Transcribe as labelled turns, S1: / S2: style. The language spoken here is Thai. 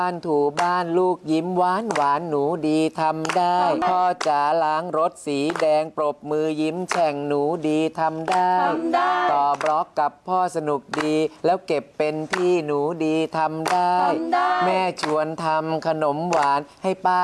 S1: บ้านถูบ้านลูกยิ้มหวานหวานหนูดีทำได้พ่อจ๋าล้างรถสีแดงปรบมือยิ้มแฉ่งหนูดีทำได้ต่อบล็อกกับพ่อสนุกดีแล้วเก็บเป็นที่หนูดีทำได้แม่ชวนทำขนมหวานให้ป้า